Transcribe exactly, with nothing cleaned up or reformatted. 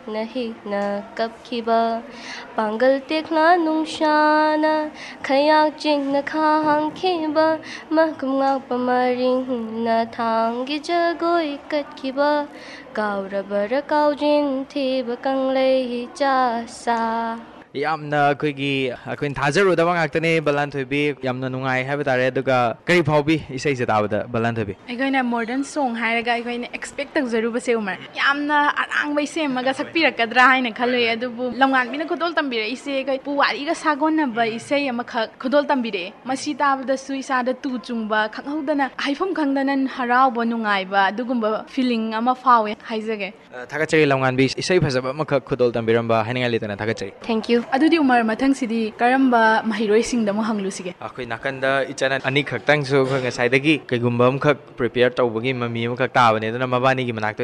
nahi na kapkiba Pangal tekna nungshana Kayak jing na kahang kiba Mahkumang pamaring na thangi jagoy katkiba Gaurabara kaujin tiba kang lay jasa यामना कोई अखोइन थाजरुदबा ngaktane balan thoibi yamna nungai haiba tare aduga kari phawbi isai se tabada balan thoibi अगोइना modern song हायरगा अगोइना expect तगजरुबसे Umar यामना अरांग बैसे मगा सकपिरकद्रा हाइना खलोय अदुबु लंगानबिना खुदोल तंबिरे इसे गय पुवारीगा सागोनबा इसे यमख खुदोल तंबिरे मसी ताबदा सुइसादा तु चुंगबा खंगहौदना हाइफम खंगदना हरावबो नुंगाइबा अदुगुंबा feeling अमा फावे हाइजगे थागचरी लंगानबि isai phajaba mख खुदोल तंबिरंबा हाइनगा लेतना थागचरी Thank you अदुदि Umar मथंग सिदि Karamba महिरोय सिंगदमो हंगलुसिगे अखोइ नाकंदा इचना अनि खक्तंग सु खंग साइदगी कैगुंबम खक प्रिपेयर तौबगी ममी म खक ताबने दना मबानी gi मनाक